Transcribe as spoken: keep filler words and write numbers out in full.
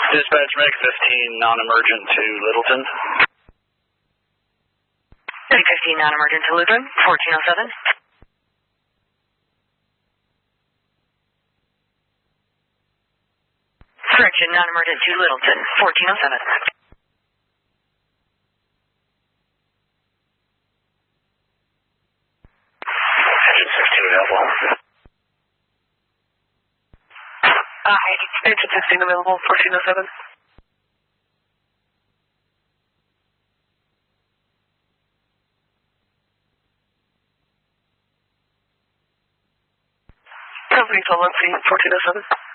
Dispatch, make fifteen non-emergent to Littleton. Make fifteen non-emergent to Lutheran, fourteen oh seven. Correction, non-emergent to Littleton, fourteen oh seven. Engine sixteen available. Uh, engine sixteen available, fourteen oh seven. Company twelve one C, fourteen oh seven.